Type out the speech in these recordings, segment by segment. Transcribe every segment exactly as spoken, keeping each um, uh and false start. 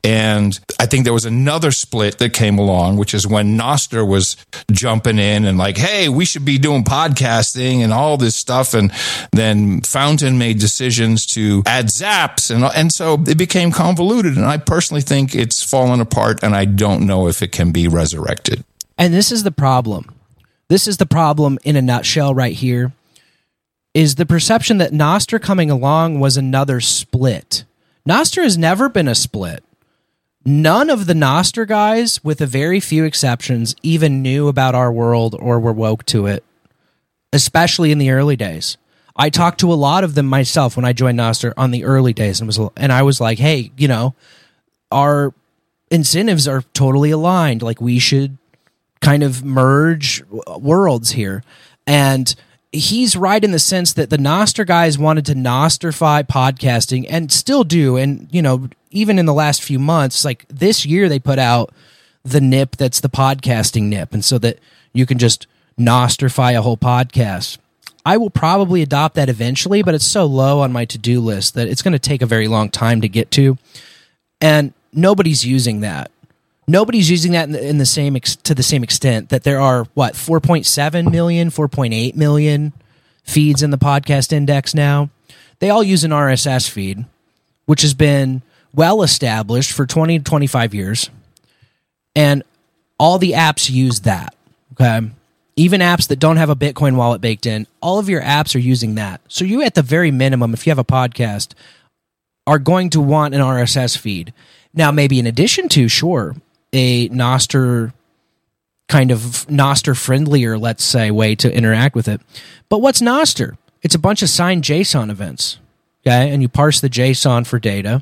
And I think there was another split that came along, which is when Nostr was jumping in and like, hey, we should be doing podcasting and all this stuff. And then Fountain made decisions to add zaps. And, and so it became convoluted. And I personally think it's fallen apart, and I don't know if it can be resurrected. And this is the problem. This is the problem in a nutshell right here, is the perception that Nostr coming along was another split. Nostr has never been a split. None of the Nostr guys, with a very few exceptions, even knew about our world or were woke to it, especially in the early days. I talked to a lot of them myself when I joined Nostr on the early days, and was and I was like, hey, you know, our incentives are totally aligned. Like, we should kind of merge worlds here. And he's right in the sense that the Nostr guys wanted to Nostrify podcasting, and still do. And, you know, even in the last few months, like this year, they put out the N I P that's the podcasting N I P, and so that you can just Nostrify a whole podcast. I will probably adopt that eventually, but it's so low on my to-do list that it's going to take a very long time to get to. And nobody's using that. Nobody's using that in the, in the same ex, to the same extent that there are, what, four point seven million, four point eight million feeds in the podcast index now. They all use an R S S feed, which has been well established for twenty to twenty-five years. And all the apps use that, okay? Even apps that don't have a Bitcoin wallet baked in, all of your apps are using that. So you, at the very minimum, if you have a podcast, are going to want an R S S feed. Now, maybe in addition to, sure, a Nostr kind of Nostr-friendlier, let's say, way to interact with it. But what's Nostr? It's a bunch of signed JSON events, okay? And you parse the JSON for data.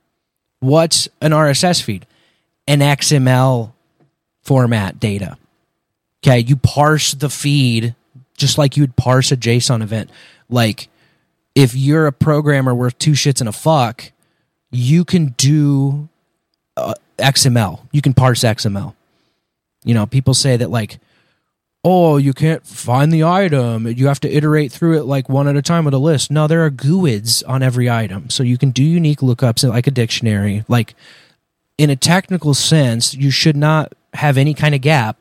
What's an R S S feed? An X M L format data. Okay, you parse the feed just like you would parse a JSON event. Like, if you're a programmer worth two shits and a fuck, you can do uh, X M L. You can parse X M L. You know, people say that, like, oh, you can't find the item. You have to iterate through it like one at a time with a list. No, there are G U I Ds on every item. So you can do unique lookups like a dictionary. Like, in a technical sense, you should not have any kind of gap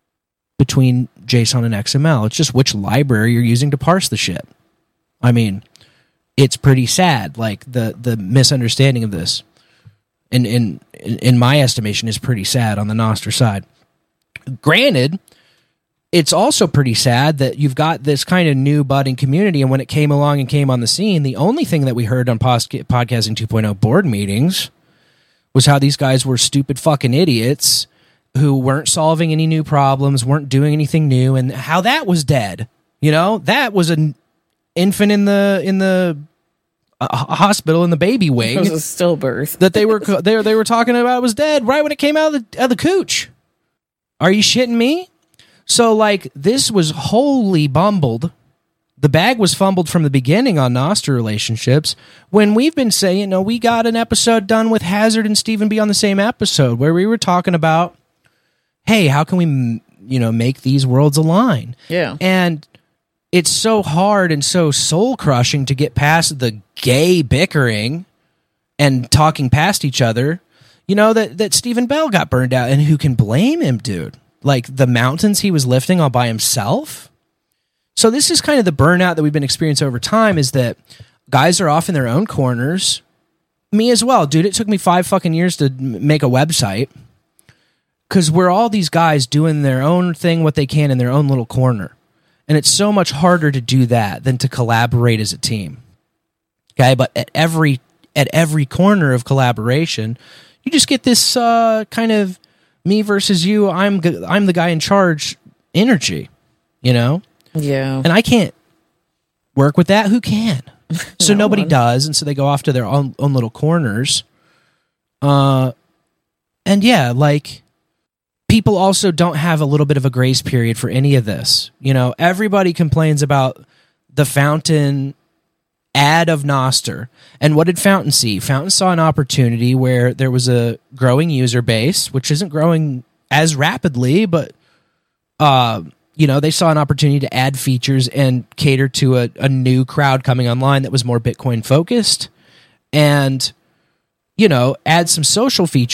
between JSON and X M L. It's just which library you're using to parse the shit. I mean, it's pretty sad. Like, the the misunderstanding of this, in in in my estimation, is pretty sad on the Nostr side. Granted, it's also pretty sad that you've got this kind of new budding community, and when it came along and came on the scene, the only thing that we heard on Podcasting two point oh board meetings was how these guys were stupid fucking idiots who weren't solving any new problems, weren't doing anything new, and how that was dead. You know, that was an infant in the in the uh, hospital in the baby wing. It was a stillbirth that they were they they were talking about was dead right when it came out of the, out of the cooch. Are you shitting me? So, like, this was wholly bumbled. The bag was fumbled from the beginning on Nostr relationships, when we've been saying, you know, we got an episode done with Hazard and Stephen B on the same episode where we were talking about, hey, how can we, you know, make these worlds align? Yeah. And it's so hard and so soul-crushing to get past the gay bickering and talking past each other, you know, that, that Stephen Bell got burned out. And who can blame him, dude? Like, the mountains he was lifting all by himself? So this is kind of the burnout that we've been experiencing over time, is that guys are off in their own corners. Me as well, dude. It took me five fucking years to make a website, because we're all these guys doing their own thing, what they can in their own little corner. And it's so much harder to do that than to collaborate as a team. Okay, but at every at every corner of collaboration, you just get this uh, kind of me versus you, I'm I'm the guy in charge energy, you know? Yeah. And I can't work with that. Who can? So No nobody one. does, and so they go off to their own, own little corners. Uh, and yeah, like, people also don't have a little bit of a grace period for any of this. You know, everybody complains about the Fountain ad of Nostr. And what did Fountain see? Fountain saw an opportunity where there was a growing user base, which isn't growing as rapidly, but, uh, you know, they saw an opportunity to add features and cater to a, a new crowd coming online that was more Bitcoin focused, and, you know, add some social features